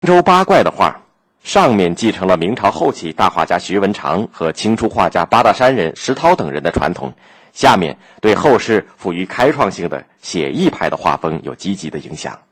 州八怪的画，上面继承了明朝后期大画家徐文长和清初画家八大山人石涛等人的传统，下面对后世赋予开创性的写意派的画风有积极的影响。